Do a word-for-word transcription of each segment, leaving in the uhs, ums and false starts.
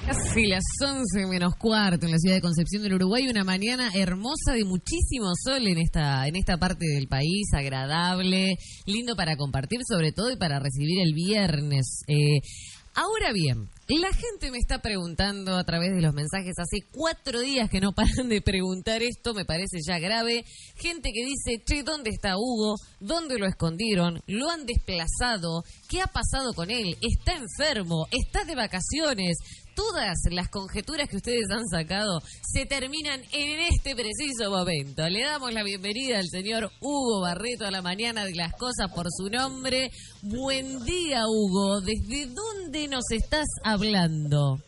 Casi las once menos cuarto en la ciudad de Concepción del Uruguay, una mañana hermosa de muchísimo sol en esta en esta parte del país, agradable, lindo para compartir sobre todo y para recibir el viernes. Eh, ahora bien, la gente me está preguntando a través de los mensajes, hace cuatro días que no paran de preguntar esto, me parece ya grave. Gente que dice, che, ¿dónde está Hugo? ¿Dónde lo escondieron? ¿Lo han desplazado? ¿Qué ha pasado con él? ¿Está enfermo? ¿Está de vacaciones? Todas las conjeturas que ustedes han sacado se terminan en este preciso momento. Le damos la bienvenida al señor Hugo Barreto a la mañana de las cosas por su nombre. Buen día, Hugo. ¿Desde dónde nos estás hablando?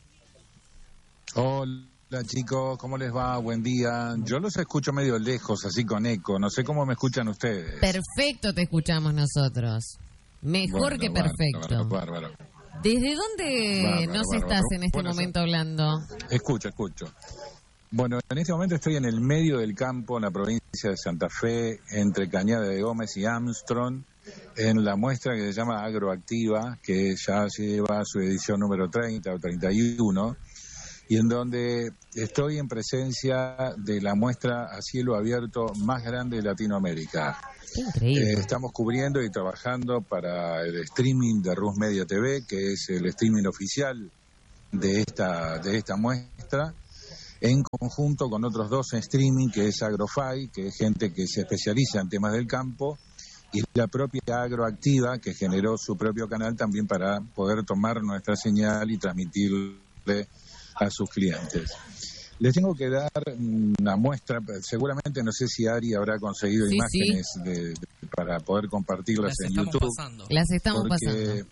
Hola chicos, ¿cómo les va? Buen día. Yo los escucho medio lejos, así con eco. No sé cómo me escuchan ustedes. Perfecto, te escuchamos nosotros. Mejor bueno, que perfecto. Bárbaro, bárbaro. ¿Desde dónde bárbaro, nos bárbaro. estás en este bueno, momento hablando? Escucho, escucho. Bueno, en este momento estoy en el medio del campo, en la provincia de Santa Fe, entre Cañada de Gómez y Armstrong, en la muestra que se llama Agroactiva, que ya lleva su edición número treinta o treinta y uno, y en donde estoy en presencia de la muestra a cielo abierto más grande de Latinoamérica. Increíble. Eh, estamos cubriendo y trabajando para el streaming de Rus Media T V, que es el streaming oficial de esta, de esta muestra, en conjunto con otros dos en streaming, que es Agrofy, que es gente que se especializa en temas del campo, y la propia Agroactiva, que generó su propio canal también para poder tomar nuestra señal y transmitirle a sus clientes. Les tengo que dar una muestra, seguramente no sé si Ari habrá conseguido sí, imágenes sí. De, de, para poder compartirlas Las en estamos YouTube. Pasando. Las estamos porque... pasando.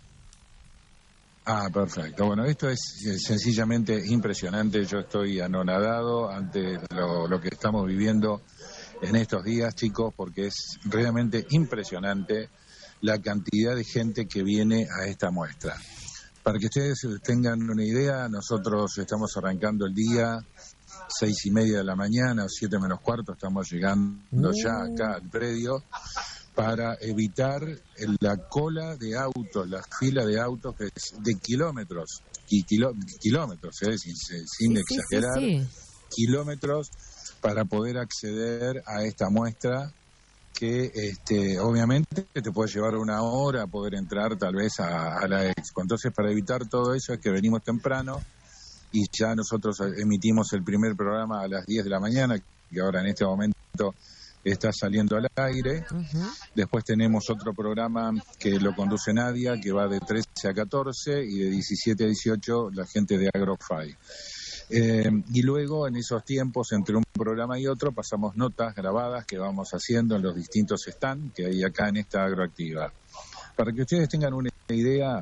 Ah, perfecto. Bueno, esto es sencillamente impresionante. Yo estoy anonadado ante lo, lo que estamos viviendo en estos días, chicos, porque es realmente impresionante la cantidad de gente que viene a esta muestra. Para que ustedes tengan una idea, nosotros estamos arrancando el día seis y media de la mañana, siete menos cuarto, estamos llegando ya acá al predio para evitar la cola de autos, la fila de autos que es de kilómetros, y kilo, kilómetros, ¿eh? sin, sin sí, exagerar, sí, sí. kilómetros para poder acceder a esta muestra que este, obviamente te puede llevar una hora poder entrar tal vez a, a la expo. Entonces, para evitar todo eso es que venimos temprano y ya nosotros emitimos el primer programa a las diez de la mañana, que ahora en este momento está saliendo al aire. Uh-huh. Después tenemos otro programa que lo conduce Nadia, que va de trece a catorce, y de diecisiete a dieciocho la gente de Agrofy. Eh, y luego, en esos tiempos, entre un programa y otro, pasamos notas grabadas que vamos haciendo en los distintos stands que hay acá en esta Agroactiva. Para que ustedes tengan una idea,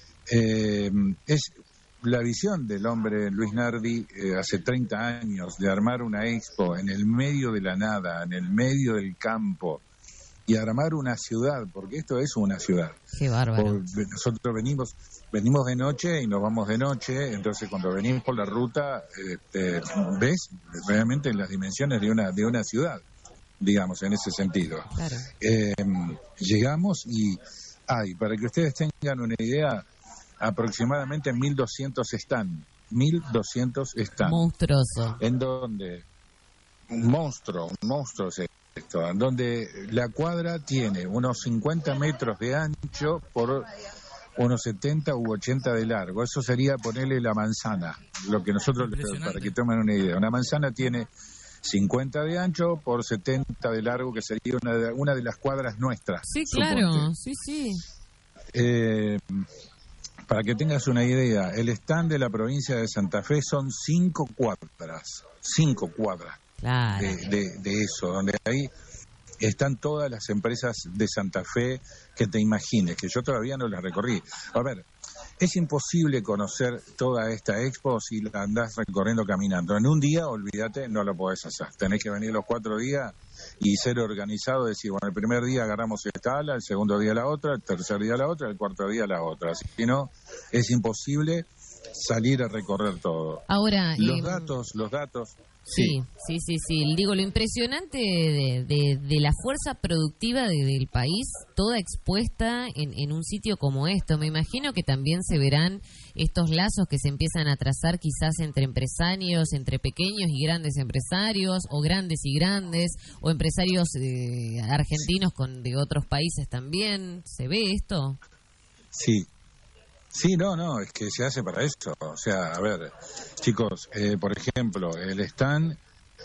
eh, es la visión del hombre Luis Nardi eh, hace treinta años de armar una expo en el medio de la nada, en el medio del campo, y armar una ciudad, porque esto es una ciudad. Qué bárbaro. Por, nosotros venimos venimos de noche y nos vamos de noche, entonces cuando venimos por la ruta, este, ves realmente las dimensiones de una de una ciudad, digamos, en ese sentido. Claro. Eh, llegamos y hay, para que ustedes tengan una idea, aproximadamente mil doscientos stands, mil doscientos stands. Monstruoso. En donde, un monstruo, un monstruo es esto, en donde la cuadra tiene unos cincuenta metros de ancho por unos setenta u ochenta de largo. Eso sería ponerle la manzana, lo que nosotros, para que tomen una idea. Una manzana tiene cincuenta de ancho por setenta de largo, que sería una de, una de las cuadras nuestras. Sí, claro, suponte. sí, sí. Eh, para que tengas una idea, el stand de la provincia de Santa Fe son cinco cuadras, cinco cuadras claro. de, de, de eso, donde ahí están todas las empresas de Santa Fe que te imagines, que yo todavía no las recorrí. A ver, es imposible conocer toda esta expo si la andás recorriendo caminando. En un día, olvídate, no lo podés hacer. Tenés que venir los cuatro días y ser organizado, decir, bueno, el primer día agarramos esta ala, el segundo día la otra, el tercer día la otra, el cuarto día la otra. Si no, es imposible salir a recorrer todo. Ahora, los eh, datos, los datos. Sí, sí, sí, sí. Digo, lo impresionante de, de, de la fuerza productiva de, del país, toda expuesta en, en un sitio como esto. Me imagino que también se verán estos lazos que se empiezan a trazar quizás entre empresarios, entre pequeños y grandes empresarios, o grandes y grandes, o empresarios eh, argentinos con de otros países también. ¿Se ve esto? Sí. Sí, no, no, es que se hace para esto. O sea, a ver, chicos, eh, por ejemplo, el stand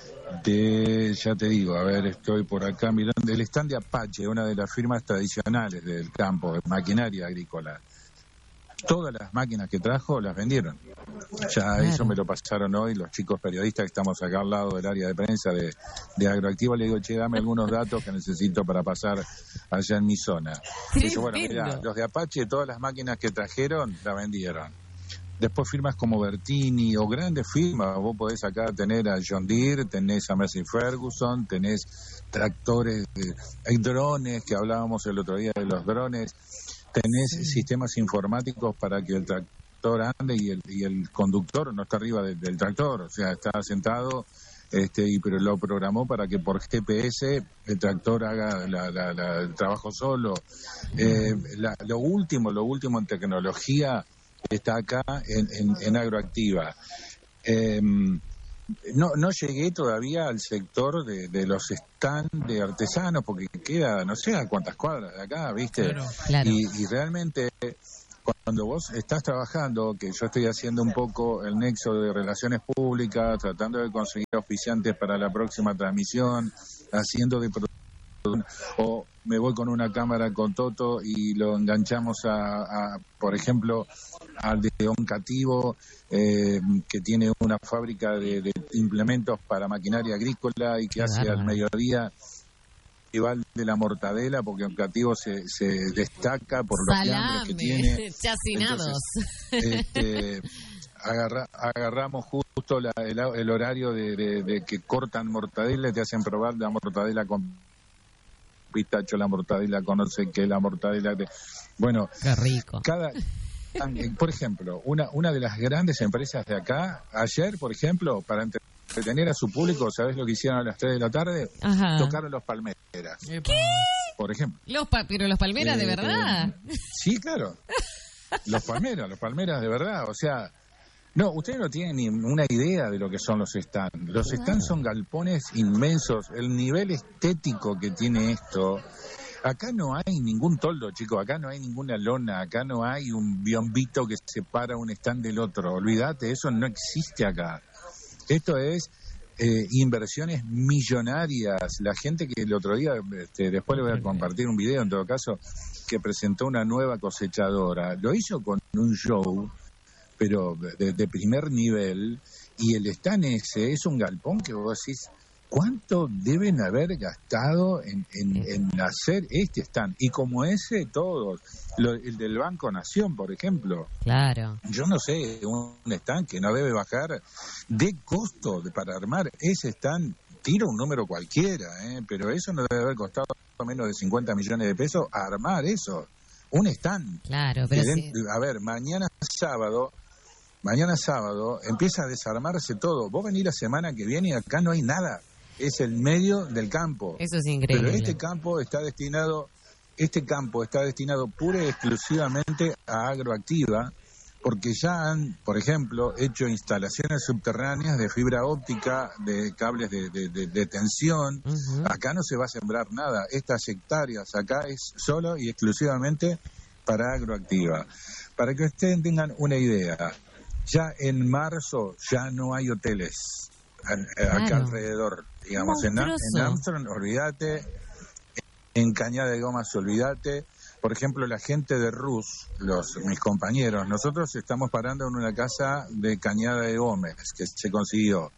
de, ya te digo, a ver, estoy por acá mirando, el stand de Apache, una de las firmas tradicionales del campo, de maquinaria agrícola. Todas las máquinas que trajo las vendieron. Ya claro. Eso me lo pasaron hoy los chicos periodistas que estamos acá al lado del área de prensa de, de Agroactiva. Le digo, che, dame algunos datos que necesito para pasar allá en mi zona. Dice, bueno, mirá, los de Apache, todas las máquinas que trajeron, las vendieron. Después firmas como Bertini o grandes firmas. Vos podés acá tener a John Deere, tenés a Massey Ferguson, tenés tractores, hay drones, que hablábamos el otro día de los drones. Tenés sí. sistemas informáticos para que el tractor ande y el, y el conductor no está arriba de, del tractor, o sea, está sentado este, y pero lo programó para que por G P S el tractor haga la, la, la, el trabajo solo. Eh, la, lo último, lo último en tecnología está acá en, en, en Agroactiva. Eh, No, no llegué todavía al sector de, de los stands de artesanos, porque queda, no sé a cuántas cuadras de acá, ¿viste? Claro, claro. Y, y realmente, cuando vos estás trabajando, que yo estoy haciendo un poco el nexo de relaciones públicas, tratando de conseguir auspiciantes para la próxima transmisión, haciendo de producción, o me voy con una cámara con Toto y lo enganchamos a, a por ejemplo, al de Oncativo, eh, que tiene una fábrica de, de implementos para maquinaria agrícola y que hace claro. al mediodía festival de la mortadela, porque Oncativo se, se destaca por los fiambres que tiene. Chacinados. Entonces, este, agarra, agarramos justo la, el, el horario de, de, de que cortan mortadela y te hacen probar la mortadela con pistacho, la mortadela con no sé qué, la mortadela de... Bueno, qué rico. Cada... Por ejemplo, una una de las grandes empresas de acá, ayer, por ejemplo, para entretener a su público, ¿sabés lo que hicieron a las tres de la tarde? Ajá. Tocaron los Palmeras. ¿Qué? Por ejemplo. Los pa ¿Pero los Palmeras eh, de verdad? Eh, sí, claro. Los Palmeras, los Palmeras de verdad. O sea, no, ustedes no tienen ni una idea de lo que son los stands. Los stands son galpones inmensos. El nivel estético que tiene esto... Acá no hay ningún toldo, chicos, acá no hay ninguna lona, acá no hay un biombito que separa un stand del otro. Olvídate, eso no existe acá. Esto es eh, inversiones millonarias. La gente que el otro día, este, después le voy a compartir un video en todo caso, que presentó una nueva cosechadora. Lo hizo con un show, pero de, de primer nivel, y el stand ese es un galpón que vos decís... ¿Cuánto deben haber gastado en, en, en hacer este stand? Y como ese, todos. Lo, el del Banco Nación, por ejemplo. Claro. Yo no sé, un stand que no debe bajar de costo de, para armar ese stand. Tiro un número cualquiera, ¿eh? Pero eso no debe haber costado menos de cincuenta millones de pesos a armar eso. Un stand. Claro, pero den, sí. A ver, mañana sábado... Mañana sábado empieza a desarmarse todo. Vos venís la semana que viene y acá no hay nada. Es el medio del campo. Eso es increíble. Pero este campo está destinado, este campo está destinado pura y exclusivamente a Agroactiva, porque ya han, por ejemplo, hecho instalaciones subterráneas de fibra óptica, de cables de, de, de, de tensión. Uh-huh. Acá no se va a sembrar nada. Estas hectáreas acá es solo y exclusivamente para Agroactiva. Para que ustedes tengan una idea, ya en marzo ya no hay hoteles acá claro. alrededor, digamos, en, en Armstrong, olvídate, en Cañada de Gómez, olvídate. Por ejemplo, la gente de Rus, los mis compañeros, nosotros estamos parando en una casa de Cañada de Gómez, que se consiguió.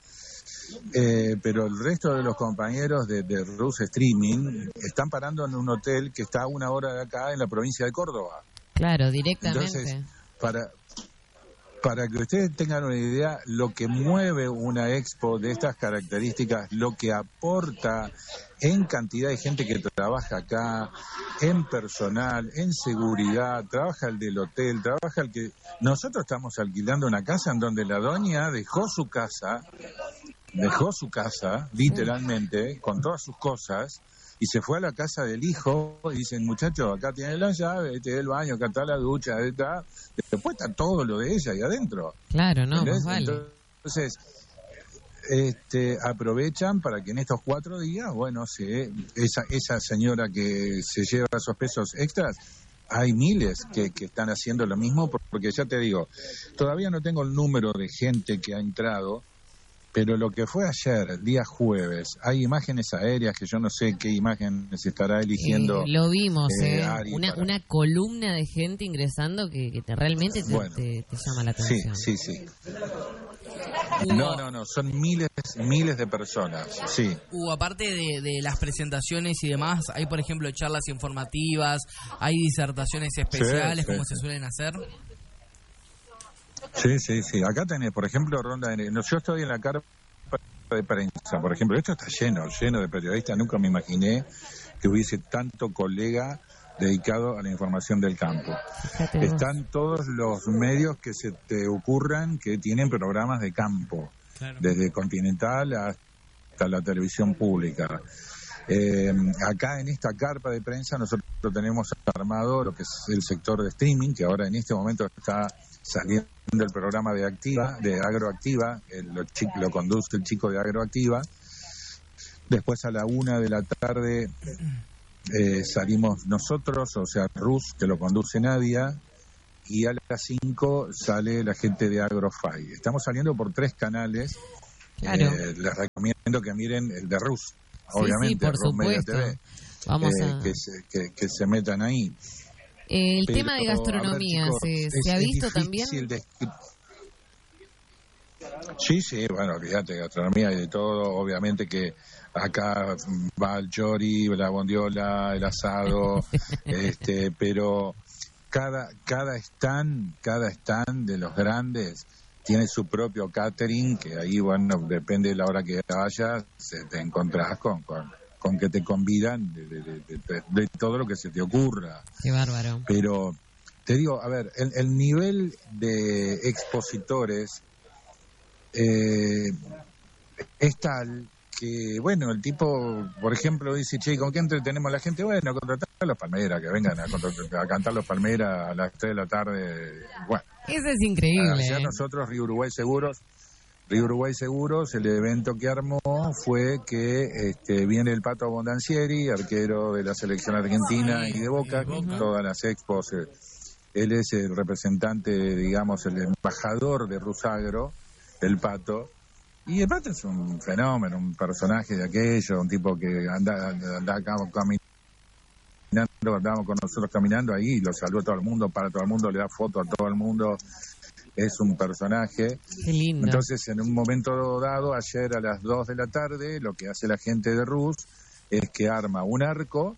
Eh, pero el resto de los compañeros de, de Rus Streaming están parando en un hotel que está a una hora de acá en la provincia de Córdoba. Claro, directamente. Entonces, para... para que ustedes tengan una idea, lo que mueve una expo de estas características, lo que aporta en cantidad de gente que trabaja acá, en personal, en seguridad, trabaja el del hotel, trabaja el que... Nosotros estamos alquilando una casa en donde la doña dejó su casa, dejó su casa, literalmente, con todas sus cosas, y se fue a la casa del hijo y dicen, muchacho, acá tiene la llave, este es el baño, acá está la ducha, está... después está todo lo de ella ahí adentro. Claro, no, más vale. Entonces, este, aprovechan para que en estos cuatro días, bueno, se, esa, esa señora que se lleva esos pesos extras, hay miles que, que están haciendo lo mismo, porque ya te digo, todavía no tengo el número de gente que ha entrado, pero lo que fue ayer, día jueves, hay imágenes aéreas que yo no sé qué imágenes estará eligiendo. Eh, lo vimos, eh, eh una, para... una columna de gente ingresando que, que te, realmente te, bueno, te, te llama la atención. Sí, sí, sí. No, no, no, son miles, miles de personas, sí. Hugo, aparte de, de las presentaciones y demás, hay, por ejemplo, charlas informativas, hay disertaciones especiales, sí, como sí, se suelen hacer. Sí, sí, sí. Acá tenés, por ejemplo, ronda de... Yo estoy en la carpa de prensa, por ejemplo. Esto está lleno, lleno de periodistas. Nunca me imaginé que hubiese tanto colega dedicado a la información del campo. Fíjate Están vos. Todos los medios que se te ocurran que tienen programas de campo, claro, desde Continental hasta la televisión pública. Eh, acá en esta carpa de prensa nosotros tenemos armado lo que es el sector de streaming, que ahora en este momento está saliendo el programa de Activa, de Agroactiva, el, lo, lo conduce el chico de Agroactiva. Después a la una de la tarde eh, salimos nosotros, o sea, Rus, que lo conduce Nadia, y a las cinco sale la gente de Agrofy. Estamos saliendo por tres canales. Claro. Eh, les recomiendo que miren el de Rus, sí, obviamente, sí, por supuesto. T V, Vamos eh, a... que, se, que, que se metan ahí. El Pero, tema de gastronomía, ver, chicos, ¿se, es, ¿se ha es visto también? De... Sí, sí, bueno, olvídate, gastronomía y de todo, obviamente que acá va el chori, la bondiola, el asado, este, pero cada cada stand, cada stand de los grandes tiene su propio catering, que ahí, bueno, depende de la hora que vayas, te encontrás con... con con que te convidan de, de, de, de, de todo lo que se te ocurra. Qué bárbaro. Pero te digo, a ver, el, el nivel de expositores eh, es tal que, bueno, el tipo, por ejemplo, dice, che, ¿con qué entretenemos a la gente? Bueno, contratar a los Palmeras, que vengan a, a cantar los Palmeras a las tres de la tarde. Bueno, eso es increíble. Ayer ¿eh? nosotros, Río Uruguay Seguros, Río Uruguay Seguros, el evento que armó fue que este, viene el Pato Bondancieri, arquero de la selección argentina y de Boca, que en todas las expos, eh, él es el representante, digamos, el embajador de Rusagro, el Pato, y el Pato es un fenómeno, un personaje de aquello, un tipo que anda, anda acá caminando, andábamos con nosotros caminando ahí, lo saludó a todo el mundo, para todo el mundo, le da foto a todo el mundo. Es un personaje. Qué lindo. Entonces, en un momento dado, ayer a las dos de la tarde, lo que hace la gente de Rus es que arma un arco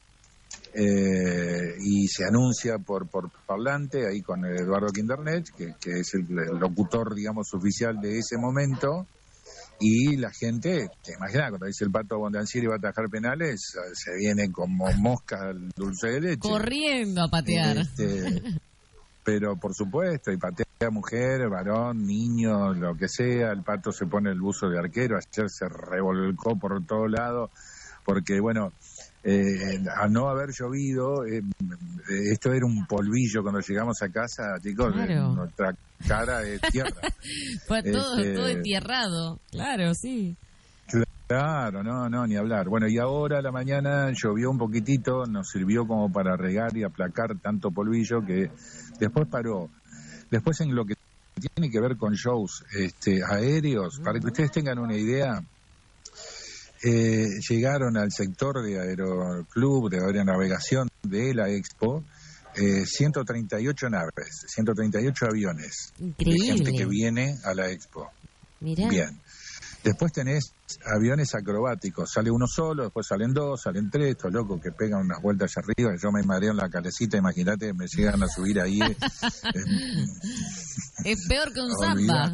eh, y se anuncia por por parlante ahí con Eduardo Quinternet, que, que es el, el locutor, digamos, oficial de ese momento, y la gente, te imaginas, cuando dice el Pato Bondancieri va a atajar penales, se viene como mosca al dulce de leche. Corriendo a patear. Este, pero por supuesto, y patea mujer, varón, niño, lo que sea, el Pato se pone el buzo de arquero, ayer se revolcó por todos lados, porque bueno, eh, al no haber llovido, eh, esto era un polvillo cuando llegamos a casa, chicos, claro. Nuestra cara es tierra. Fue todo, este, todo entierrado, claro, sí. Claro, no, no, ni hablar. Bueno, y ahora a la mañana llovió un poquitito, nos sirvió como para regar y aplacar tanto polvillo que después paró. Después, en lo que tiene que ver con shows este, aéreos, para que ustedes tengan una idea, eh, llegaron al sector de Aeroclub, de aeronavegación de la Expo, eh, ciento treinta y ocho naves, ciento treinta y ocho aviones. Increíble. De gente que viene a la Expo. Mirá. Bien. Después tenés aviones acrobáticos, sale uno solo, después salen dos, salen tres, estos locos que pegan unas vueltas allá arriba, yo me mareo en la calecita, imagínate, me llegan a subir ahí. Eh, es peor que un samba.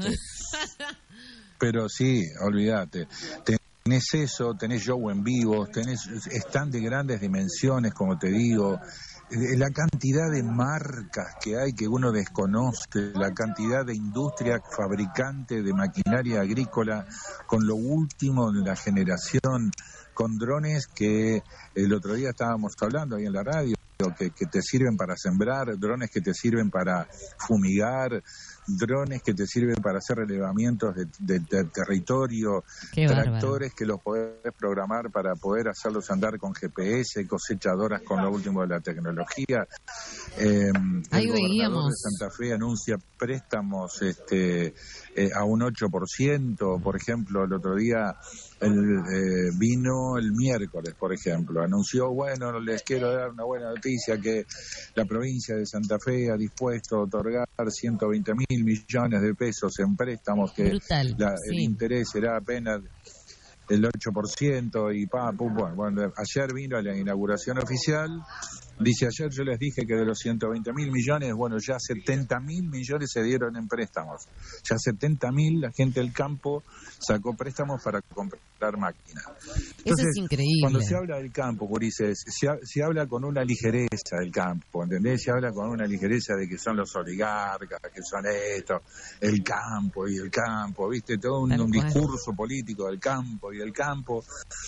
Pero sí, olvídate. Tenés eso, tenés show en vivo, tenés stand de grandes dimensiones, como te digo. La cantidad de marcas que hay que uno desconoce, la cantidad de industria fabricante de maquinaria agrícola con lo último de la generación, con drones que el otro día estábamos hablando ahí en la radio, que, que te sirven para sembrar, drones que te sirven para fumigar, drones que te sirven para hacer relevamientos de, de, de territorio, Qué tractores bárbaro. que los podés programar para poder hacerlos andar con G P S, cosechadoras con lo último de la tecnología. Eh, Ahí el gobernador veíamos. de Santa Fe anuncia préstamos este, eh, a un ocho por ciento, por ejemplo, el otro día el, eh, vino el miércoles, por ejemplo, anunció, bueno, les quiero dar una buena noticia, que la provincia de Santa Fe ha dispuesto a otorgar ciento veinte mil millones de pesos en préstamos, que Brutal, la, sí. el interés será apenas el ocho por ciento y pa, pum, bueno, bueno, ayer vino a la inauguración oficial. Dice, ayer yo les dije que de los ciento veinte mil millones, bueno, ya setenta mil millones se dieron en préstamos. Ya setenta mil, la gente del campo sacó préstamos para comprar máquinas. Entonces, Eso es increíble. Cuando se habla del campo, Ulises, se, ha- se habla con una ligereza del campo, ¿entendés? Se habla con una ligereza de que son los oligarcas, que son esto, el campo y el campo, ¿viste? Todo un, Tal un cual. discurso político del campo y del campo.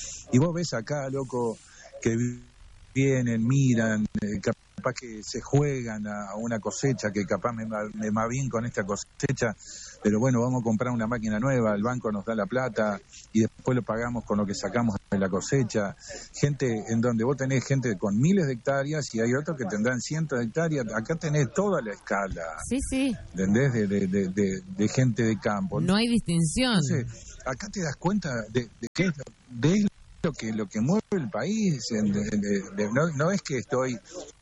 Y vos ves acá, loco, que vienen, miran, eh, capaz que se juegan a, a una cosecha, que capaz me, va- me va bien con esta cosecha, pero bueno, vamos a comprar una máquina nueva, el banco nos da la plata y después lo pagamos con lo que sacamos de la cosecha. Gente en donde vos tenés gente con miles de hectáreas y hay otros que tendrán cientos de hectáreas. Acá tenés toda la escala, Sí, sí. ¿entendés? De, de, de, de, de gente de campo. No hay distinción. Entonces, acá te das cuenta de, de qué es lo, de lo que lo que mueve el país. En- de- de- de- no, no es que estoy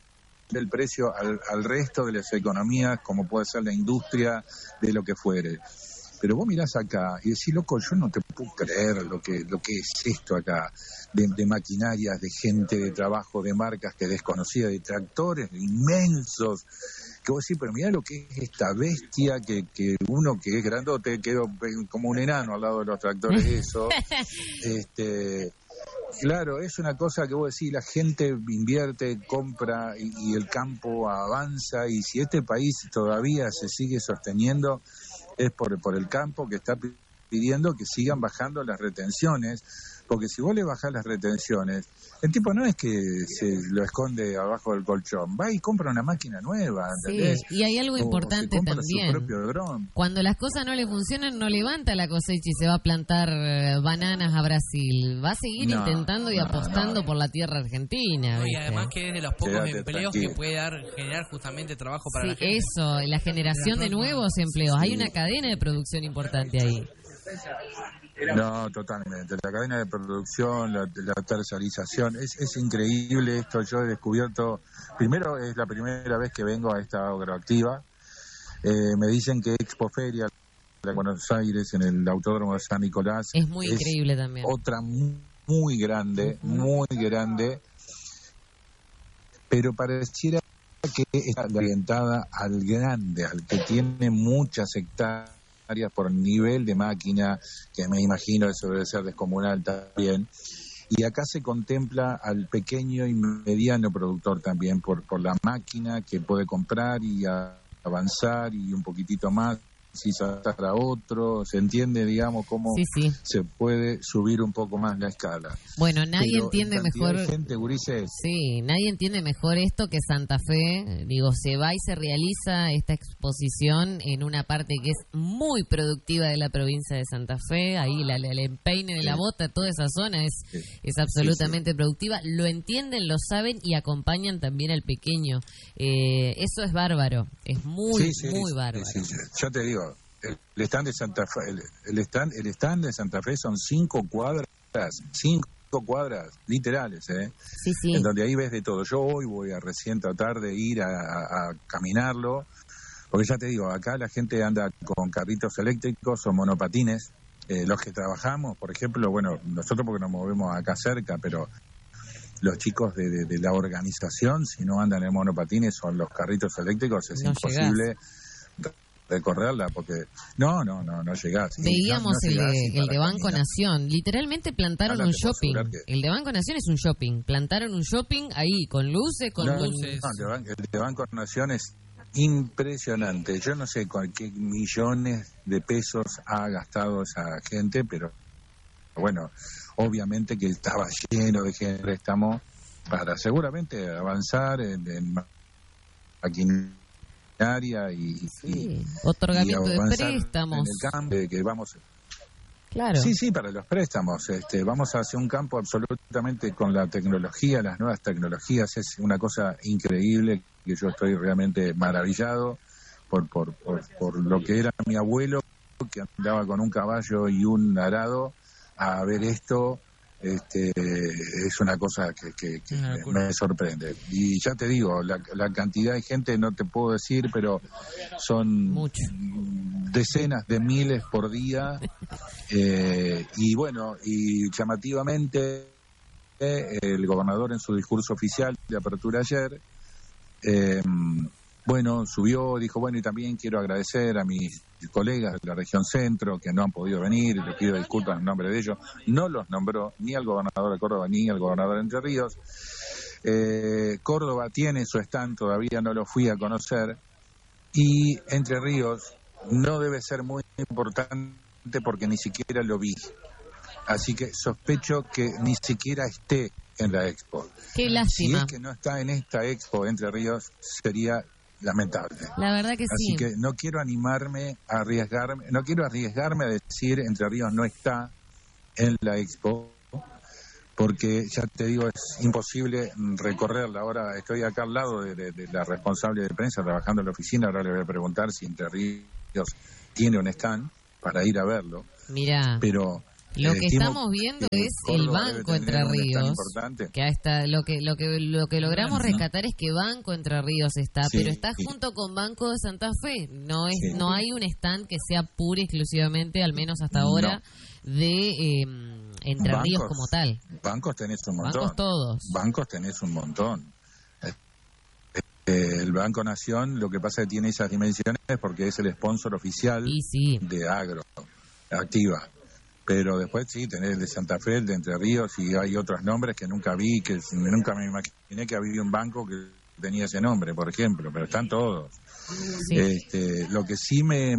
del precio al, al resto de las economías, como puede ser la industria, de lo que fuere. Pero vos mirás acá y decís, loco, yo no te puedo creer lo que lo que es esto acá, de, de maquinarias, de gente, de trabajo, de marcas que desconocía, de tractores inmensos, que vos decís, pero mirá lo que es esta bestia, que, que uno que es grandote quedó como un enano al lado de los tractores, eso. este Claro, es una cosa que vos decís, la gente invierte, compra y, y el campo avanza, y si este país todavía se sigue sosteniendo es por, por el campo, que está pi- pidiendo que sigan bajando las retenciones, porque si vos le bajás las retenciones, el tipo no es que se lo esconde abajo del colchón, va y compra una máquina nueva, Sí, ¿entendés? y hay algo O se importante compra también. su propio dron. Cuando las cosas no le funcionan, no levanta la cosecha y se va a plantar eh, bananas a Brasil. Va a seguir No, intentando y no, apostando no. por la tierra argentina. No, y ¿viste? además que es de los pocos Quédate empleos tranquilo. que puede dar, generar justamente trabajo para Sí, la gente. eso, la generación de nuevos empleos. Hay una cadena de producción importante ahí. No, totalmente. La cadena de producción, la, la tercerización, es, es increíble esto. Yo he descubierto, primero es la primera vez que vengo a esta agroactiva. Eh, me dicen que Expoferia de Buenos Aires en el Autódromo de San Nicolás Es muy increíble también. otra mu- muy grande, muy grande, pero pareciera que está orientada al grande, al que tiene muchas hectáreas por nivel de máquina, que me imagino eso debe ser descomunal también. Y acá se contempla al pequeño y mediano productor también por, por la máquina que puede comprar y a- avanzar y un poquitito más, si saltar a otro, se entiende, digamos, cómo Sí, sí. se puede subir un poco más la escala. Bueno, nadie Pero entiende en cantidad mejor. de gente, Ulises, Sí, nadie entiende mejor esto que Santa Fe. Eh, Digo, se va y se realiza esta exposición en una parte que es muy productiva de la provincia de Santa Fe. Ahí la, la- el empeine de la Sí. bota, toda esa zona es, Sí. es absolutamente productiva. Lo entienden, lo saben y acompañan también al pequeño. Eh, eso es bárbaro, es muy, sí, sí, muy sí, bárbaro. sí, sí. Yo te digo, el, el stand de Santa Fe, el, el stand, el stand de Santa Fe son cinco cuadras, cinco cuadras literales, ¿eh? Sí, sí. En donde ahí ves de todo. Yo hoy voy a recién tratar de ir a, a- a caminarlo, porque ya te digo, acá la gente anda con carritos eléctricos o monopatines, eh, los que trabajamos, por ejemplo, bueno, nosotros porque nos movemos acá cerca, pero los chicos de, de, de la organización, si no andan en monopatines o en los carritos eléctricos, es no imposible llegás. recorrerla, porque no, no, no, no llegás. Veíamos no, no el, llegás de, el de Banco caminar. Nación, literalmente plantaron Ahora un te puedo shopping. asegurar que- El de Banco Nación es un shopping, plantaron un shopping ahí, con luces, con... No, luces. no, el, de Ban- el de Banco Nación es impresionante. Yo no sé con qué millones de pesos ha gastado esa gente, pero bueno, obviamente que estaba lleno de gente préstamo para seguramente avanzar en, en maquinaria y, Sí, y- otorgamiento y de avanzar préstamos. en el campo, eh, que vamos Claro. Sí, sí, para los préstamos. Este, vamos hacia un campo absolutamente con la tecnología, las nuevas tecnologías. Es una cosa increíble que yo estoy realmente maravillado por, por, por, por lo que era mi abuelo, que andaba con un caballo y un arado a ver esto. Este, es una cosa que, que, que Una me, locura. me sorprende. Y ya te digo, la, la cantidad de gente no te puedo decir, pero son Mucho. decenas de miles por día. Eh, y bueno, y llamativamente eh, el gobernador en su discurso oficial de apertura ayer, eh, bueno, subió, dijo, bueno, y también quiero agradecer a mis colegas de la región centro que no han podido venir, les pido disculpas en nombre de ellos. No los nombró ni al gobernador de Córdoba ni al gobernador de Entre Ríos. Eh, Córdoba tiene su stand, todavía no lo fui a conocer, y Entre Ríos no debe ser muy importante porque ni siquiera lo vi. Así que sospecho que ni siquiera esté en la expo. Qué Si lástima. es que no está en esta expo Entre Ríos, sería lamentable. La verdad que Así sí. que no quiero animarme a arriesgarme, no quiero arriesgarme a decir Entre Ríos no está en la expo, porque ya te digo, es imposible recorrerla. Ahora estoy acá al lado de, de, de la responsable de prensa trabajando en la oficina, ahora le voy a preguntar si Entre Ríos tiene un stand para ir a verlo, Mirá, pero lo eh, que estimo estamos viendo que es el Córdoba debe Banco tener Entre un stand Ríos. importante. Que ahí está, lo que lo que lo que logramos Bueno, ¿no? rescatar es que Banco Entre Ríos está, Sí, pero está sí. junto con Banco de Santa Fe. No es Sí. no hay un stand que sea pura y exclusivamente, al menos hasta ahora, de eh, Entre Bancos. Ríos como tal. Bancos tenés un montón. Bancos todos. Bancos tenés un montón. Eh, el Banco Nación, lo que pasa es que tiene esas dimensiones porque es el sponsor oficial Y sí, de Agro, Activa. Pero después sí, tenés el de Santa Fe, el de Entre Ríos, y hay otros nombres que nunca vi, que nunca me imaginé que había un banco que tenía ese nombre, por ejemplo, pero están todos. sí. Este, lo que sí me,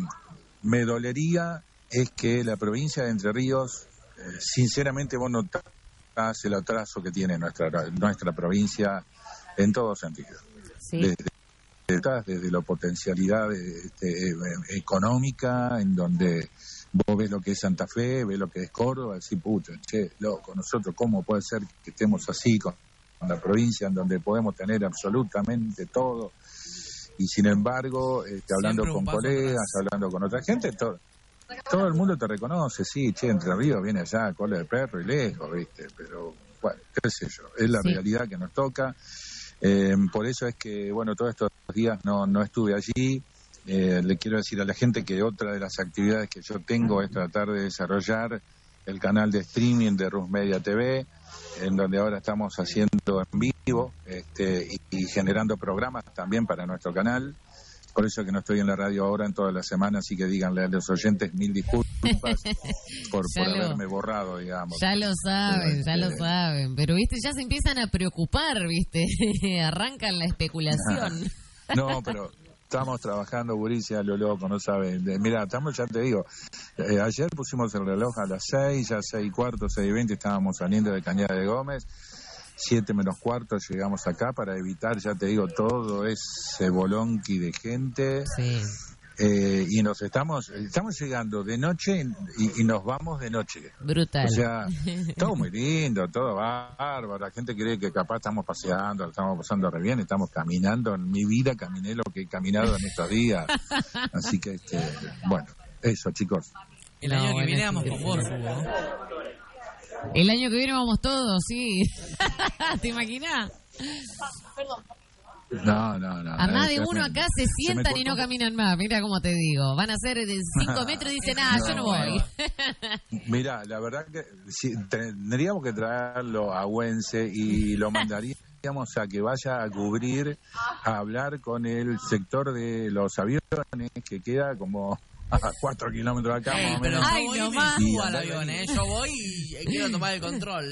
me dolería es que la provincia de Entre Ríos, eh, sinceramente vos notás el atraso que tiene nuestra nuestra provincia en todo sentido. sí. Desde, desde, desde la potencialidad este, eh, económica, en donde vos ves lo que es Santa Fe, ves lo que es Córdoba, decís, pucha, che, loco, nosotros cómo puede ser que estemos así con, con la provincia en donde podemos tener absolutamente todo, y sin embargo, este, hablando Siempre un con paso colegas, atrás. hablando con otra gente, todo, todo el mundo te reconoce, sí, che, Entre Ríos viene allá, cola de perro y lejos, viste, pero bueno, qué sé yo, es la Sí. realidad que nos toca. Eh, por eso es que, bueno, todos estos días no, no estuve allí. Eh, le quiero decir a la gente que otra de las actividades que yo tengo es tratar de desarrollar el canal de streaming de Rus Media T V, en donde ahora estamos haciendo en vivo este, y, y generando programas también para nuestro canal. Por eso que no estoy en la radio ahora en toda la semana, así que díganle a los oyentes mil disculpas por, Ya por lo- haberme borrado, digamos. Ya lo saben, ya lo Este, saben. Pero, viste, ya se empiezan a preocupar, viste. Arrancan la especulación. No, pero estamos trabajando, Guricia, lo loco, no saben. Mira, estamos, ya te digo, eh, ayer pusimos el reloj a las seis, ya seis y cuarto, seis y veinte, estábamos saliendo de Cañada de Gómez, siete menos cuarto llegamos acá para evitar, ya te digo, todo ese bolonqui de gente. Sí. Eh, y nos estamos estamos llegando de noche y, y nos vamos de noche. Brutal. O sea, todo muy lindo, todo bárbaro. La gente cree que capaz estamos paseando, lo estamos pasando re bien, estamos caminando. En mi vida caminé lo que he caminado en estos días. Así que, este, bueno, eso, chicos. El No, año que bueno, viene es vamos con vos, increíble. Hugo. El año que viene vamos todos, sí. ¿Te imaginas? No, no, no. A más de es uno tremendo. acá se Se sientan me y no cortó. caminan más. Mira cómo te digo. Van a ser de cinco metros y dicen, ah, yo no voy. Mira, la verdad que si, tendríamos que traerlo a Güense y lo mandaríamos a que vaya a cubrir, a hablar con el sector de los aviones, que queda como a cuatro kilómetros de acá, Ey, más o pero menos. Ay, yo voy y no me más. subo Y al andá avión, ahí. ¿eh? Yo voy y quiero tomar el control.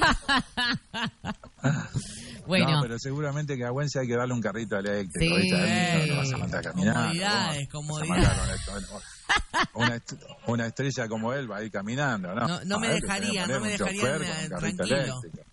Bueno, No, pero seguramente que a Güense hay que darle un carrito eléctrico. Sí. ¿viste? No lo vas a mandar caminando. Comodidades, ¿cómo? Vas a comodidades. mandar con esto, Una, est- una estrella como él va a ir caminando, ¿no? No- no me A él le dejaría, tenés que no me poner un dejarían, chofer con un eh, carrito tranquilo. eléctrico.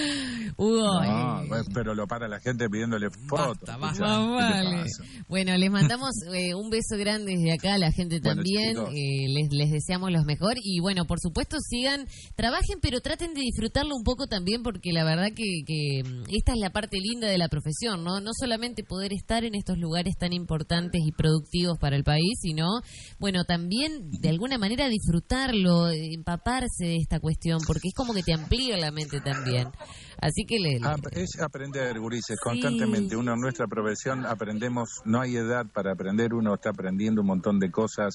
Hugo. No, eh, pues, pero lo para la gente pidiéndole fotos. Basta, basta. escuchá, Más ¿qué te vale. pasa? Bueno, les mandamos eh, un beso grande desde acá a la gente Bueno, también. chicos. eh, les, les deseamos los mejor. Y bueno, por supuesto, sigan, trabajen, pero traten de disfrutarlo un poco también, porque la verdad que, que mm, esta es la parte linda de la profesión, ¿no? No solamente poder estar en estos lugares tan importantes y productivos para el país, sino, bueno, también de alguna manera disfrutarlo, eh, empaparse de esta cuestión, porque es como que te amplía la mente también. Así que le, le- Ah, es aprender, gurises, constantemente. Uno en nuestra profesión aprendemos, no hay edad para aprender, uno está aprendiendo un montón de cosas.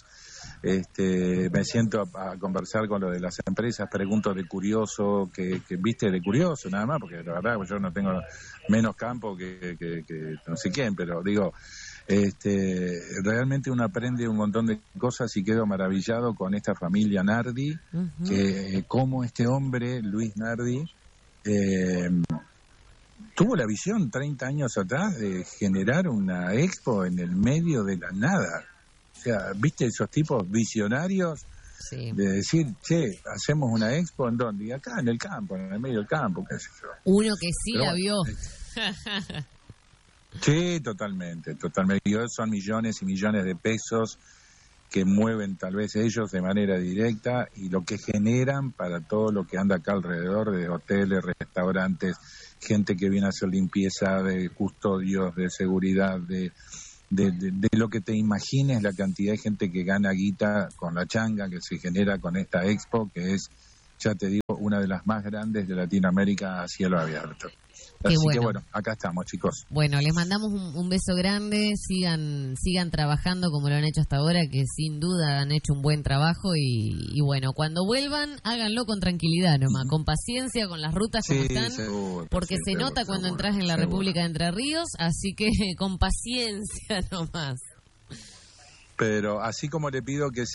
Este, me siento a, a conversar con lo de las empresas, pregunto de curioso, que, que viste de curioso nada más, porque la verdad yo no tengo menos campo que, que, que no sé quién, pero digo, este, realmente uno aprende un montón de cosas y quedo maravillado con esta familia Nardi, Ujú. que eh, como este hombre, Luis Nardi, eh, tuvo la visión treinta años atrás de generar una expo en el medio de la nada. O sea, ¿viste esos tipos visionarios sí. de decir, che, hacemos una expo en dónde? Y acá, en el campo, en el medio del campo, qué sé yo. Uno que sí Pero la bueno, vio. Sí, totalmente, totalmente. Y hoy son millones y millones de pesos que mueven tal vez ellos de manera directa y lo que generan para todo lo que anda acá alrededor de hoteles, restaurantes, gente que viene a hacer limpieza, de custodios, de seguridad, de, de, de, de lo que te imagines, la cantidad de gente que gana guita con la changa que se genera con esta expo, que es, ya te digo, una de las más grandes de Latinoamérica a cielo abierto. Qué Así bueno. que bueno, acá estamos, chicos. Bueno, les mandamos un, un beso grande, sigan sigan trabajando como lo han hecho hasta ahora, que sin duda han hecho un buen trabajo y, y bueno, cuando vuelvan, háganlo con tranquilidad nomás, con paciencia, con las rutas como Sí, están, seguro, porque sí, se seguro, nota cuando seguro, entras en la seguro. República de Entre Ríos, así que con paciencia nomás. Pero así como le pido que